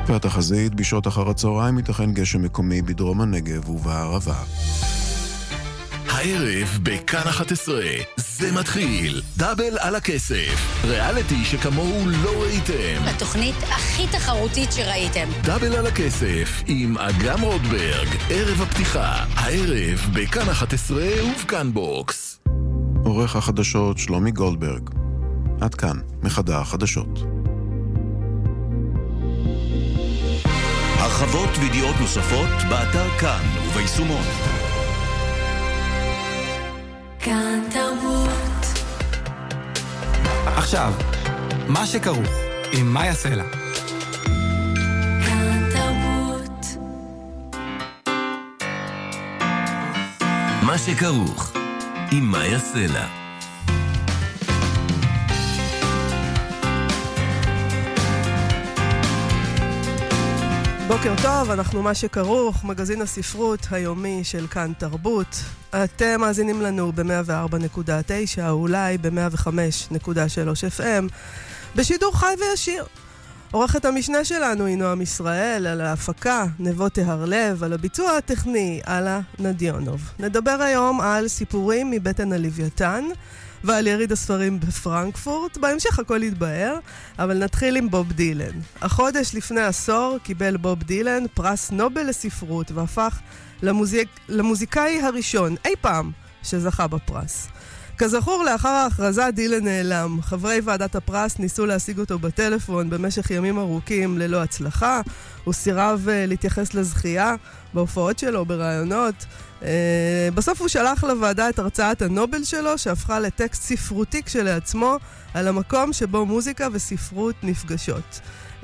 והתחזית בשעות אחר הצהריים ייתכן גשם מקומי בדרום הנגב ובערבה. הערב בכאן 11 זה מתחיל דאבל על הכסף, ריאליטי שכמוהו לא ראיתם, התוכנית הכי תחרותית שראיתם. דאבל על הכסף עם אגם רוטברג, ערב הפתיחה הערב בכאן 11 ובכאן בוקס. עורך החדשות שלומי גולדברג. עד כאן מחדר החדשות. הרחבות וידיעות נוספות באתר כאן וביישומון. כאן תרבות. עכשיו, מה שכרוך עם מאיה סלע. כאן תרבות. מה שכרוך עם מאיה סלע. בוקר טוב, אנחנו מה שכרוך, מגזין הספרות היומי של כאן תרבות. אתם מאזינים לנו ב-104.9 או אולי ב-105.3 FM בשידור חי וישיר. עורכת המשנה שלנו היא נועם ישראל, על ההפקה נבו תהרלב, על הביצוע הטכני אלה נדיונוב. נדבר היום על סיפורים מבטן הלוויתן ועל יריד הספרים בפרנקפורט. בהמשך הכל יתבהר, אבל נתחיל עם בוב דילן. החודש לפני עשור קיבל בוב דילן פרס נובל לספרות והפך למוזיקאי הראשון אי פעם שזכה בפרס. כזכור, לאחר ההכרזה דילן נעלם. חברי ועדת הפרס ניסו להשיג אותו בטלפון במשך ימים ארוכים ללא הצלחה. הוא סירב להתייחס לזכייה בהופעות שלו, ברעיונות. בסוף הוא שלח לוועדה את הרצאת הנובל שלו, שהפכה לטקסט ספרותי כשלעצמו על המקום שבו מוזיקה וספרות נפגשות.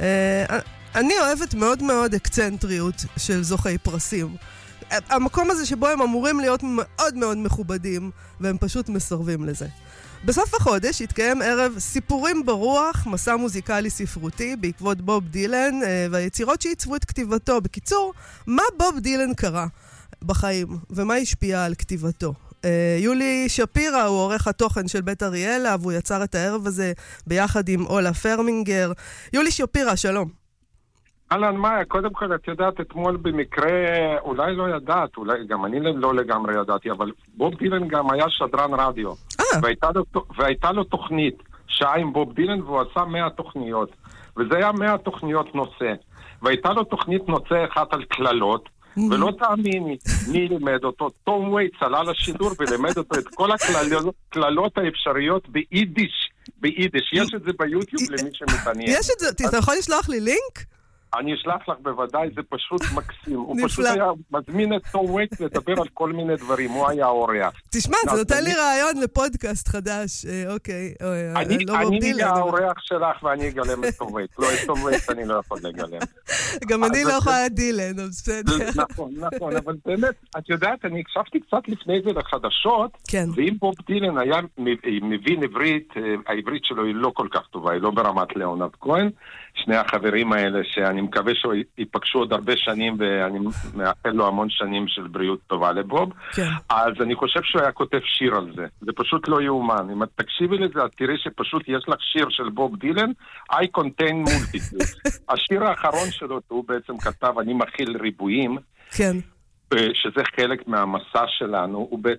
אני אוהבת מאוד מאוד אקצנטריות של זוכי פרסים. המקום הזה שבו הם אמורים להיות מאוד מאוד מכובדים, והם פשוט מסרבים לזה. בסוף החודש התקיים ערב סיפורים ברוח, מסע מוזיקלי ספרותי בעקבות בוב דילן והיצירות שעיצבו את כתיבתו. בקיצור, מה בוב דילן קרא בחיים ומה השפיע על כתיבתו? יולי שפירא הוא עורך התוכן של בית אריאלה, והוא יצר את הערב הזה ביחד עם אולה פרמינגר. יולי שפירא, שלום. אהלן מאיה, קודם כל את יודעת, אתמול במקרה, אולי לא ידעת, אולי גם אני לא לגמרי ידעתי, אבל בוב דילן גם היה שדרן רדיו. והייתה לו תוכנית, שעה עם בוב דילן, והוא עשה 100 תוכניות. וזה היה 100 תוכניות נושא. והייתה לו תוכנית נושא אחד על כללות, ולא תאמיני, מי לימד אותו? תום וייטס עלה לשידור ולמד אותו את כל הכללות האפשריות ביידיש. יש את זה ביוטיוב למי שמתעניין. יש את זה, אתה יכול לשלוח לי לינק? אני אשלח לך בוודאי, זה פשוט מקסים. הוא פשוט היה מזמין את תום וייטס לדבר על כל מיני דברים, הוא היה אורח. תשמע, זה נותן לי רעיון לפודקאסט חדש, אוקיי. אני נהיה האורח שלך ואני אגלם את תום וייטס. לא, את תום וייטס אני לא יכול לגלם. גם אני לא יכולה את דילן, אז בסדר. נכון, אבל באמת, את יודעת, אני הקשבתי קצת לפני זה לחדשות, ואם בוב דילן היה מבין עברית, העברית שלו היא לא כל כך טובה, היא לא ברמת ליאונרד כהן, שני החברים האלה שאני מקווה שיפגשו עוד הרבה שנים, ואני מאחל לו המון שנים של בריאות טובה לבוב. אז אני חושב שהוא היה כותב שיר על זה. זה פשוט לא יאומן. אם את תקשיבי לזה, את תראי שפשוט יש לך שיר של בוב דילן, I contain multitudes. השיר האחרון שלו, הוא בעצם כתב, אני מכיל ריבועים, שזה חלק מהמסע שלנו, הוא בעצם